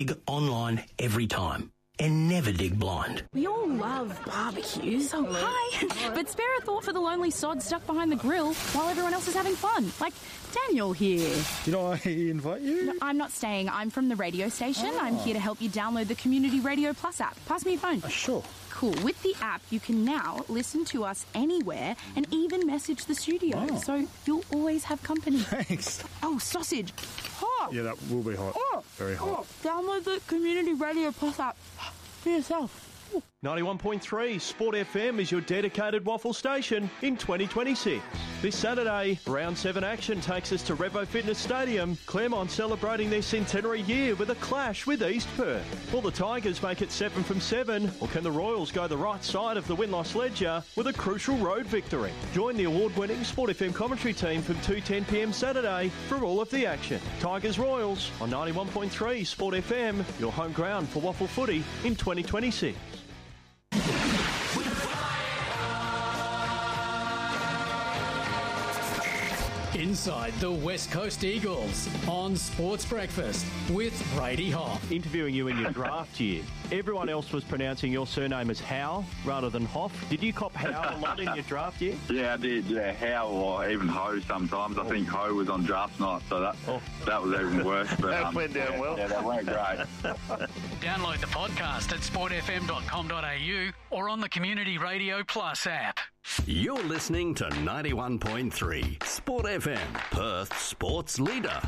dig online every time. And never dig blind. We all love barbecues. Oh, hi. But spare a thought for the lonely sod stuck behind the grill while everyone else is having fun. Like Daniel here. Did I invite you? No, I'm not staying. I'm from the radio station. I'm here to help you download the Community Radio Plus app. Pass me your phone. Sure. Cool. With the app, you can now listen to us anywhere and even message the studio. Oh. So you'll always have company. Thanks. Oh, sausage. Hot. Yeah, that will be hot. Oh. Very hot. Download the Community Radio Plus app for yourself. 91.3 Sport FM is your dedicated waffle station in 2026. This Saturday, Round 7 action takes us to Revo Fitness Stadium. Claremont celebrating their centenary year with a clash with East Perth. Will the Tigers make it 7 from 7, or can the Royals go the right side of the win-loss ledger with a crucial road victory? Join the award-winning Sport FM commentary team from 2:10pm Saturday for all of the action. Tigers Royals on 91.3 Sport FM, your home ground for waffle footy in 2026. Inside the West Coast Eagles on Sports Breakfast with Brady Hoff. Interviewing you in your draft year, everyone else was pronouncing your surname as Howe rather than Hoff. Did you cop Howe a lot in your draft year? Yeah, I did. Yeah, Howe or even Ho sometimes. I think Ho was on draft night, so that was even worse. But, that went down well. Yeah, that went great. Download the podcast at sportfm.com.au or on the Community Radio Plus app. You're listening to 91.3 Sport FM, Perth sports leader.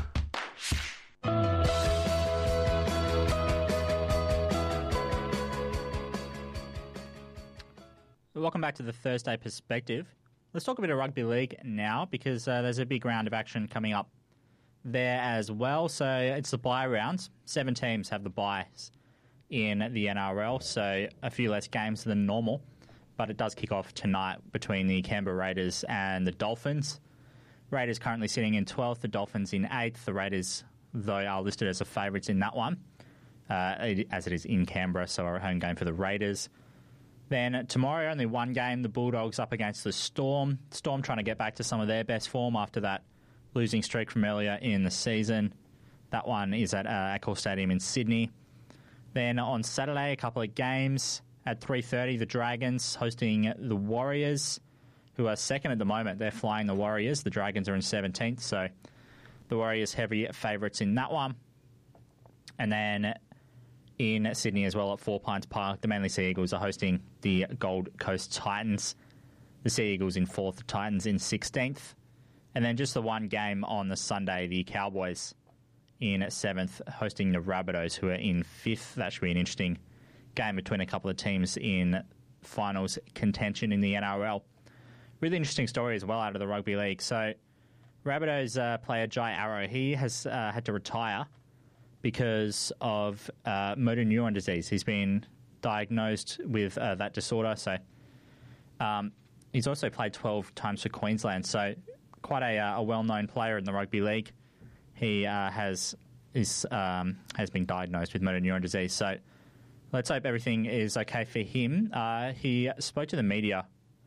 Welcome back to the Thursday Perspective. Let's talk a bit of rugby league now because there's a big round of action coming up there as well. So it's the bye rounds. 7 teams have the byes in the NRL, so a few less games than normal. But it does kick off tonight between the Canberra Raiders and the Dolphins. Raiders currently sitting in 12th, the Dolphins in 8th. The Raiders, though, are listed as the favourites in that one, as it is in Canberra, so a home game for the Raiders. Then tomorrow, only one game, the Bulldogs up against the Storm. Storm trying to get back to some of their best form after that losing streak from earlier in the season. That one is at Accor Stadium in Sydney. Then on Saturday, a couple of games. At 3:30, the Dragons hosting the Warriors, who are second at the moment. They're flying the Warriors. The Dragons are in 17th, so the Warriors heavy favourites in that one. And then in Sydney as well at Four Pines Park, the Manly Sea Eagles are hosting the Gold Coast Titans. The Sea Eagles in 4th, the Titans in 16th. And then just the one game on the Sunday, the Cowboys in 7th, hosting the Rabbitohs, who are in 5th. That should be an interesting game between a couple of teams in finals contention in the NRL. Really interesting story as well out of the rugby league. So, Rabbitohs player Jai Arrow, he has had to retire because of motor neuron disease. He's been diagnosed with that disorder. So, he's also played 12 times for Queensland. So, quite a well-known player in the rugby league. He has been diagnosed with motor neuron disease. So, let's hope everything is okay for him. He spoke to the media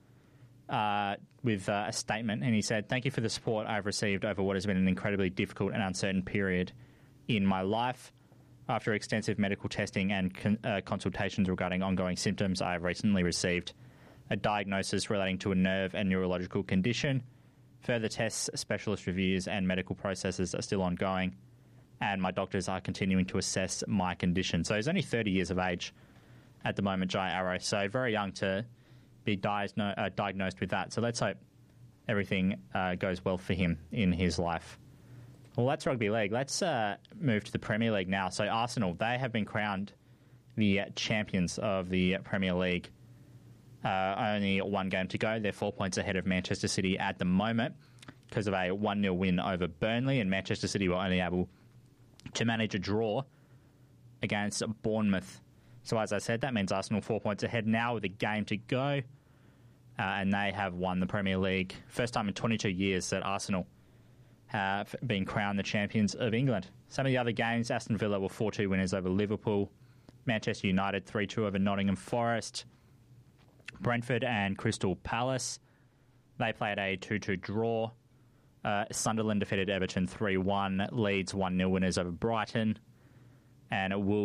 with a statement, and he said, "Thank you for the support I've received over what has been an incredibly difficult and uncertain period in my life. After extensive medical testing and consultations regarding ongoing symptoms, I have recently received a diagnosis relating to a nerve and neurological condition. Further tests, specialist reviews, and medical processes are still ongoing, and my doctors are continuing to assess my condition." So he's only 30 years of age at the moment, Jai Arrow, so very young to be diagnosed with that. So let's hope everything goes well for him in his life. Well, that's rugby league. Let's move to the Premier League now. So Arsenal, they have been crowned the champions of the Premier League. Only one game to go. They're 4 points ahead of Manchester City at the moment because of a 1-0 win over Burnley, and Manchester City were only able to manage a draw against Bournemouth. So as I said, that means Arsenal 4 points ahead now with a game to go, and they have won the Premier League. First time in 22 years that Arsenal have been crowned the champions of England. Some of the other games, Aston Villa were 4-2 winners over Liverpool. Manchester United 3-2 over Nottingham Forest. Brentford and Crystal Palace, they played a 2-2 draw. Sunderland defeated Everton 3-1. Leeds 1-0 winners over Brighton. And Wolves